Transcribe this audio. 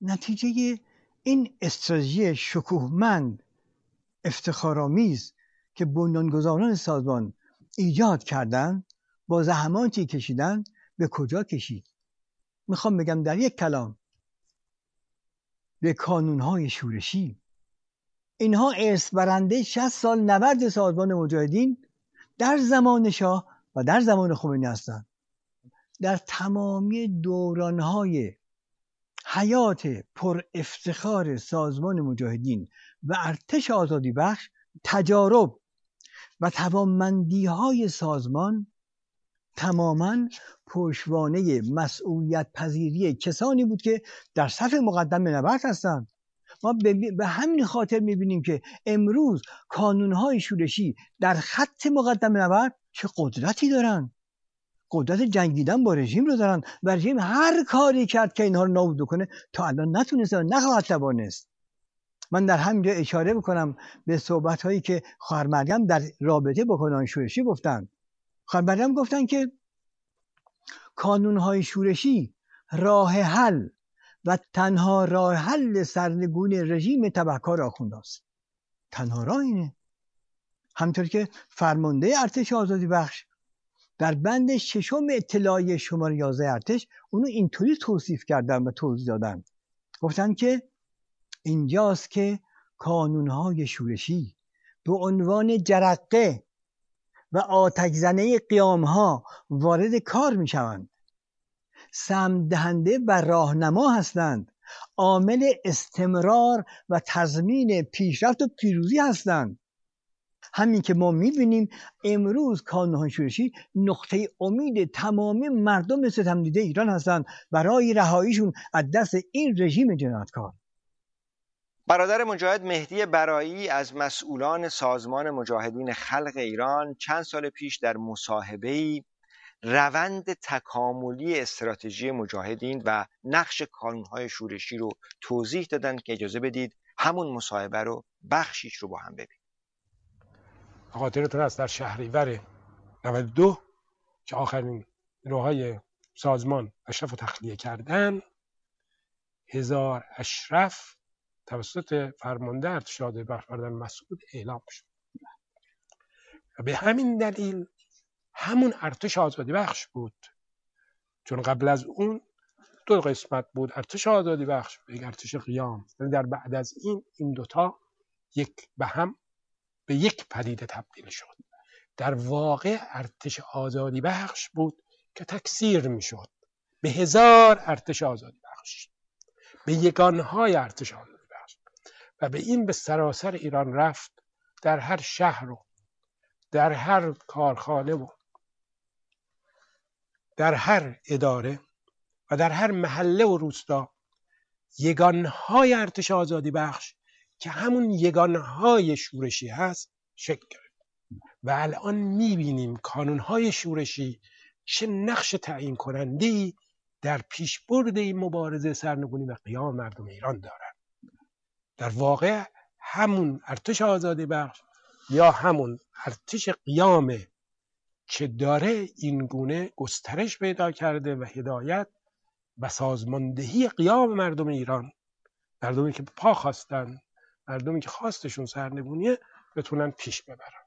نتیجه این استراتژی شکوهمند افتخارآمیز که بنیانگذاران سازمان ایجاد کردن با زحماتی کشیدن به کجا کشید؟ میخوام بگم در یک کلام به کانونهای شورشی. اینها ارث برنده 60 سال نبرد سازمان مجاهدین در زمان شاه و در زمان خمینی هستند. در تمامی دورانهای حیات پر افتخار سازمان مجاهدین و ارتش آزادی بخش، تجارب و توانمندی های سازمان تماما پشتوانه مسئولیت پذیری کسانی بود که در صف مقدم نبرد هستند. ما به همین خاطر میبینیم که امروز کانونهای شورشی در خط مقدم نبرد چه قدرتی دارن، قدرت جنگیدن با رژیم رو دارن و رژیم هر کاری کرد که اینها رو نابود کنه تا الان نتونسته و نخواهد توانست. من در همینجا اشاره میکنم به صحبت هایی که خواهر مریم در رابطه با کانونهای شورشی گفتن. خواهر مریم گفتن که کانونهای شورشی راه حل و تنها راه حل سرنگون رژیم تبهکار آخوند است. تنها راه اینه. همطور که فرمانده ارتش آزادی بخش در بند 6 اطلاعیه شماره 11 ارتش اونو اینطوری توصیف کردن و توضیح دادن. گفتن که اینجاست که کانونهای شورشی به عنوان جرقه و آتش زنه قیامها وارد کار می شوند. سهم دهنده و راهنما هستند. عامل استمرار و تضمین پیشرفت و پیروزی هستند. همین که ما می‌بینیم امروز کانونهای شورشی نقطه امید تمامی مردم ستمدیده ایران هستند برای رهاییشون از دست این رژیم جنایتکار. برادر مجاهد مهدی برایی از مسئولان سازمان مجاهدین خلق ایران چند سال پیش در مصاحبه‌ای روند تکاملی استراتژی مجاهدین و نقش کانونهای شورشی رو توضیح دادن که اجازه بدید همون مصاحبه رو بخشیش رو با هم ببینیم. خاطرتون هست در شهریور 92 که آخرین نیروهای سازمان اشرف رو تخلیه کردن، 1000 اشرف توسط فرمانده ارتش آزادی بخش بردن مسعود اعلام شد و به همین دلیل همون ارتش آزادی بخش بود، چون قبل از اون 2 قسمت بود، ارتش آزادی بخش و یک ارتش قیام. در بعد از این دوتا به یک پدیده تبدیل شد. در واقع ارتش آزادی بخش بود که تکثیر می شد به 1000 ارتش آزادی بخش، به یگانهای ارتش آزادی بخش و به این به سراسر ایران رفت. در هر شهر و در هر کارخانه و در هر اداره و در هر محله و روستا یگانهای ارتش آزادی بخش که همون یگانهای شورشی هست شکل گرفت و الان میبینیم کانونهای شورشی چه نقش تعیین کننده‌ای در پیشبرد این مبارزه سرنگونی و قیام مردم ایران دارند. در واقع همون ارتش آزادی بخش یا همون ارتش قیامه که داره این گونه گسترش پیدا کرده و هدایت و سازماندهی قیام مردم ایران، مردمی که پا خواستن، مردمی که خواستشون سرنگونیه، بتونن پیش ببرن.